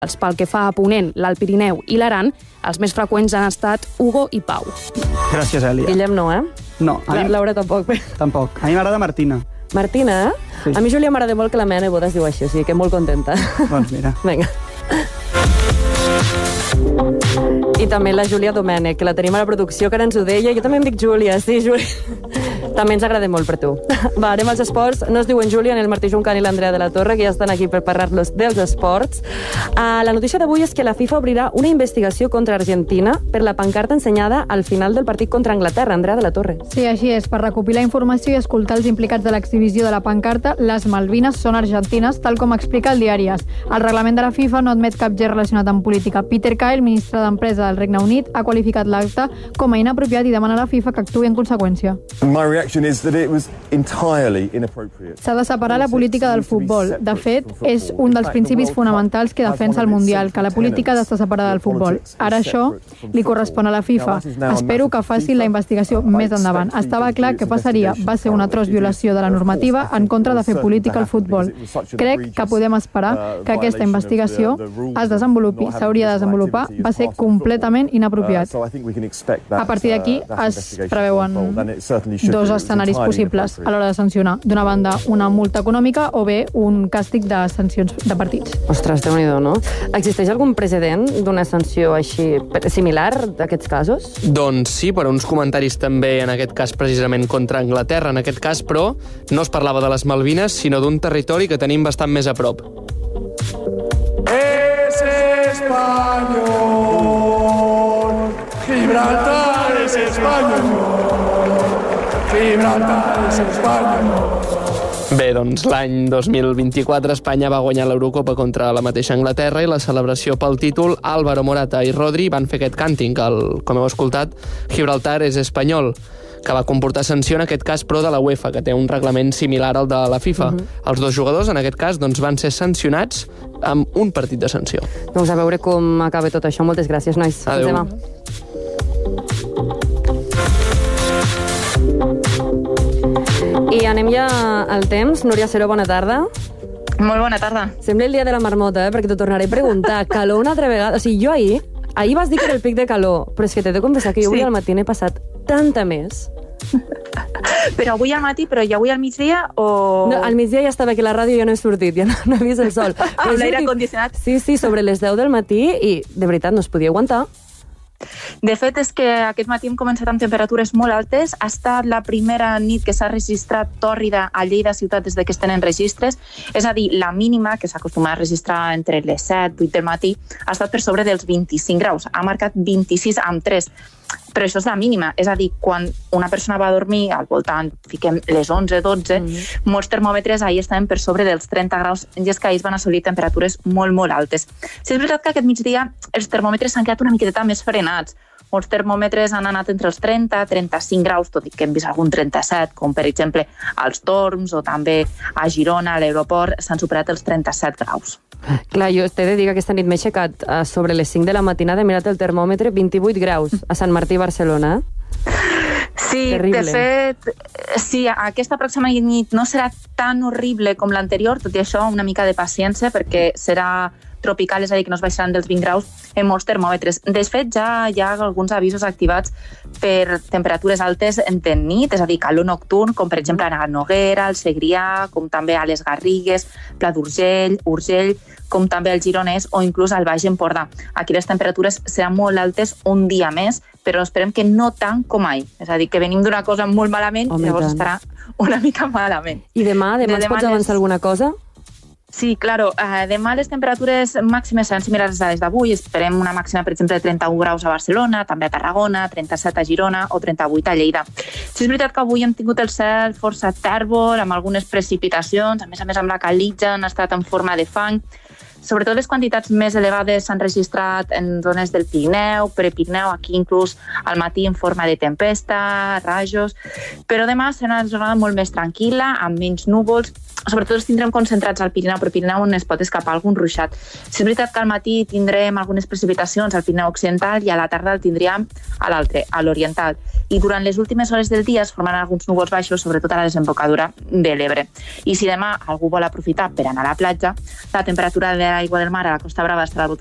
Pel que fa a Ponent, l'Alt Pirineu i l'Aran, els més freqüents han estat Hugo i Pau. Gràcies, Èlia. Guillem no, No. Laura tampoc. Tampoc. A mi m'agrada Martina. Martina, Sí. A mi Júlia m'agrada molt que la meva neboda es diu així, o sigui que molt contenta. Doncs mira. Vinga. I també la Júlia Domènech, que la tenim a la producció, que ara ens ho deia. Jo també em dic Júlia, sí, Júlia. També ens agrada molt per tu. Va, anem als esports. No es diuen Júlia, ni el Martí Junca ni l'Andrea de la Torre, que ja estan aquí per parlar-nos dels esports. La notícia d'avui és que la FIFA obrirà una investigació contra Argentina per la pancarta ensenyada al final del partit contra Anglaterra. Andrea de la Torre. Sí, així és. Per recopilar informació i escoltar els implicats de l'exhibició de la pancarta, les Malvines són argentines, tal com explica el diari AS. El reglament de la FIFA no admet cap gest relacionat amb política. Peter Kyle, ministre d'Empresa del Regne Unit, ha qualificat l'acte com a inapropiat i demana a la FIFA que actuï en conseqüència. S'ha de separar la política del futbol. De fet, és un dels principis fonamentals que defensa el Mundial, que la política ha d'estar separada del futbol. Ara això li correspon a la FIFA. Espero que faci la investigació més endavant. Estava clar que passaria. Va ser una atroç violació de la normativa en contra de fer política al futbol. Crec que podem esperar que aquesta investigació es desenvolupi, s'hauria de desenvolupar, va ser completament inapropiat. A partir d'aquí es preveuen dos escenaris possibles a l'hora de sancionar. D'una banda, una multa econòmica o bé un càstig de sancions de partits. Ostres, Déu-n'hi-do, no? Existeix algun precedent d'una sanció així similar d'aquests casos? Doncs sí, per uns comentaris també, en aquest cas precisament contra Anglaterra. En aquest cas, però, no es parlava de les Malvines, sinó d'un territori que tenim bastant més a prop. Es español, Gibraltar es español, Gibraltar es español. Bé, doncs l'any 2024 Espanya va guanyar l'Eurocopa contra la mateixa Anglaterra i la celebració pel títol Álvaro Morata i Rodri van fer aquest cànting, com heu escoltat, Gibraltar és espanyol, que va comportar sanció en aquest cas, però de la UEFA, que té un reglament similar al de la FIFA. Els dos jugadors, en aquest cas, doncs, van ser sancionats amb un partit de sanció. Doncs a veure com acaba tot això. Moltes gràcies, nois. Adéu. I anem ja al temps. Núria Seró, bona tarda. Molt bona tarda. Sembla el dia de la marmota, perquè t'ho tornaré a preguntar. Calor una altra vegada. O sigui, jo ahir vas dir que era el pic de calor, però és que t'he de confessar que jo avui al matí n'he passat tanta més. Però avui al matí, però ja avui al migdia o... No, al migdia ja estava aquí a la ràdio i ja no he sortit, ja no he vist el sol. Amb l'aire condicionat? Sí, sobre les 10 del matí i de veritat no es podia aguantar. De fet, és que aquest matí hem començat amb temperatures molt altes. Ha estat la primera nit que s'ha registrat tòrrida a Lleida ciutat des que es tenen registres. És a dir, la mínima, que s'acostuma a registrar entre les 7 i 8 del matí, ha estat per sobre dels 25 graus. Ha marcat 26 amb 3. Però això és la mínima. És a dir, quan una persona va dormir al voltant, fiquem les 11-12, molts termòmetres ahir estaven per sobre dels 30 graus i és que ahir es van assolir temperatures molt, molt altes. Sí, és veritat que aquest migdia els termòmetres s'han quedat una miqueta més frenats. Molts termòmetres han anat entre els 30-35 graus, tot i que hem vist algun 37, com per exemple als Torms o també a Girona, a l'aeroport, s'han superat els 37 graus. Clar, jo t'he de dir que aquesta nit m'he aixecat sobre les 5 de la matinada, he mirat el termòmetre, 28 graus a Sant Martí, Barcelona. Sí, terrible. De fet, sí, aquesta pròxima nit no serà tan horrible com l'anterior, tot i això una mica de paciència, perquè serà tropical, és a dir, que no es baixaran dels 20 graus en molts termòmetres. De fet, ja hi ha alguns avisos activats per temperatures altes de nit, és a dir, calor nocturn, com per exemple a Noguera, al Segrià, com també a les Garrigues, Pla d'Urgell, Urgell, com també al Gironès o inclús al Baix Empordà. Aquí les temperatures seran molt altes un dia més, però esperem que no tant com ahir. És a dir, que venim d'una cosa molt malament i llavors estarà una mica malament. I demà ens pots avançar alguna cosa? Sí, claro. Demà les temperatures màximes seran similars a les d'avui. Esperem una màxima, per exemple, de 31 graus a Barcelona, també a Tarragona, 37 a Girona o 38 a Lleida. Sí, és veritat que avui hem tingut el cel força tèrbol, amb algunes precipitacions, a més amb la calitja han estat en forma de fang. Sobretot les quantitats més elevades s'han registrat en zones del Pirineu, Prepirineu, aquí inclús al matí en forma de tempesta, rajos, però demà serà una jornada molt més tranquil·la, amb menys núvols sobretot els tindrem concentrats al Pirineu, però al Pirineu on es pot escapar algun ruixat. Si és veritat que al matí tindrem algunes precipitacions al Pirineu Occidental i a la tarda el tindríem a l'altre, a l'Oriental. I durant les últimes hores del dia es formaran alguns núvols baixos, sobretot a la desembocadura de l'Ebre. I si demà algú vol aprofitar per anar a la platja, la temperatura de l'aigua del mar a la Costa Brava estarà al voltant